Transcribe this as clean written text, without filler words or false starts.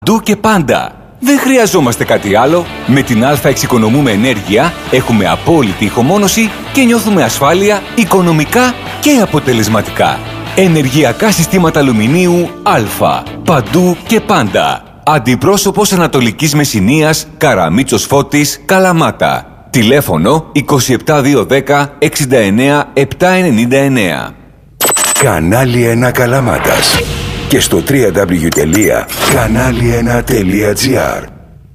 Παντού και πάντα. Δεν χρειαζόμαστε κάτι άλλο. Με την Α εξοικονομούμε ενέργεια, έχουμε απόλυτη ηχομόνωση και νιώθουμε ασφάλεια οικονομικά και αποτελεσματικά. Ενεργειακά συστήματα αλουμινίου Α. Παντού και πάντα. Αντιπρόσωπος Ανατολικής Μεσσηνίας, Καραμίτσος Φώτης, Καλαμάτα. Τηλέφωνο 27210 69 799. Κανάλι 1 Καλαμάτας. Και στο www.kanali1.gr.